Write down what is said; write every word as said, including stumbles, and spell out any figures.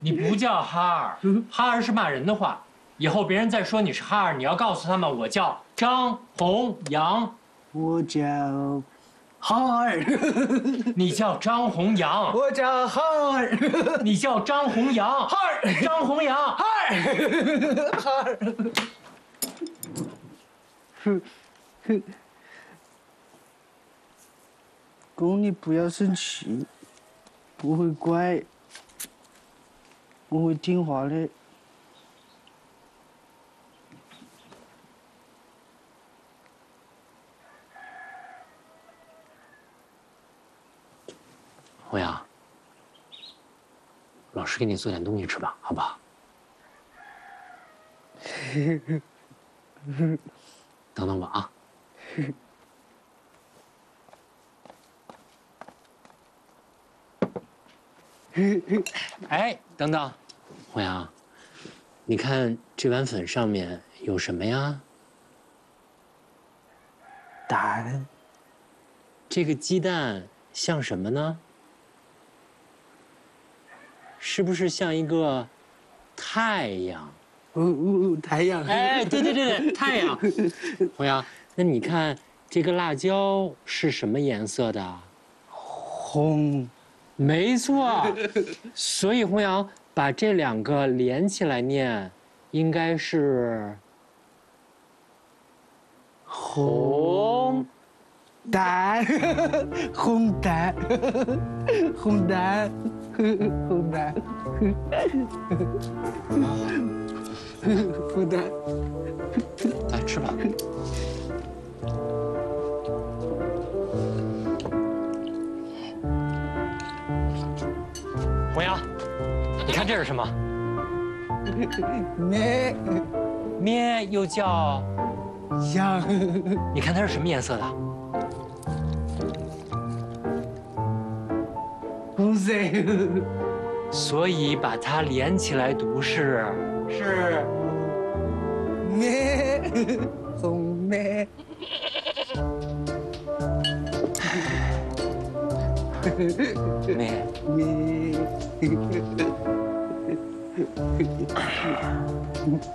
你不叫哈儿，哈儿是骂人的话。以后别人再说你是哈儿，你要告诉他们我叫张宏阳。 我叫哈儿。 你叫张宏阳。 我叫哈儿。 你叫张宏阳。 哈儿。 张宏阳。 哈儿。哈儿。哼哼。公，你不要生气，我会乖，我会听话的。 宏阳，老师给你做点东西吃吧，好不好？等等我啊。哎，等等，宏阳，你看这碗粉上面有什么呀？ 蛋。 这个鸡蛋像什么呢？是不是像一个太阳？ 哦哦，太阳。 哎，对对对对，太阳。宏阳，那你看这个辣椒是什么颜色的？ 红。 没错。所以宏阳把这两个连起来念，应该是红蛋。红蛋。红蛋。红蛋。红蛋。 来吃吧。宏阳，你看这是什么？ 咩。 咩又叫羊。 你看它是什么颜色的？ 红色。 所以把它连起来读是是咩。红咩。 咩咩。